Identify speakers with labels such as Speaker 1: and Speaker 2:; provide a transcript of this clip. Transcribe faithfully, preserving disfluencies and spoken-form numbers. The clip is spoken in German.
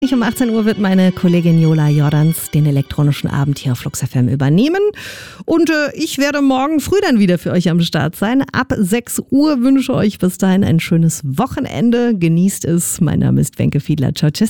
Speaker 1: Um achtzehn Uhr wird meine Kollegin Jola Jordans den elektronischen Abend hier auf Flux F M übernehmen. Und äh, ich werde morgen früh dann wieder für euch am Start sein. Ab sechs Uhr wünsche euch bis dahin ein schönes Wochenende. Genießt es. Mein Name ist Wenke Fiedler. Ciao, tschüss.